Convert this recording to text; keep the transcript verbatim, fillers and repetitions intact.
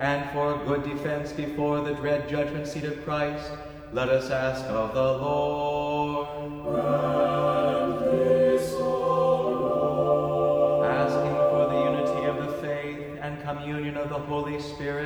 and for good defense before the dread judgment seat of Christ, let us ask of the Lord. Grant this, O Lord. Asking for the unity of the faith and communion of the Holy Spirit,